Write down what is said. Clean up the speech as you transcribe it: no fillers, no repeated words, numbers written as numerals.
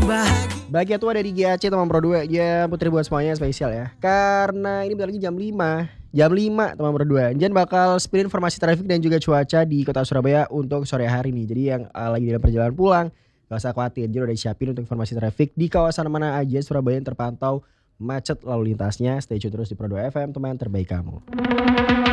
Bahagia tua dari GAC teman Pro 2 ya, Putri buat semuanya spesial ya. Karena ini bentar lagi jam 5. Jam 5 teman Pro 2. Jan bakal spill informasi traffic dan juga cuaca di kota Surabaya untuk sore hari nih. Jadi yang lagi dalam perjalanan pulang gak usah khawatir. Jadi udah disiapin untuk informasi traffic di kawasan mana aja Surabaya yang terpantau macet lalu lintasnya. Stay tune terus di Pro 2 FM teman terbaik kamu.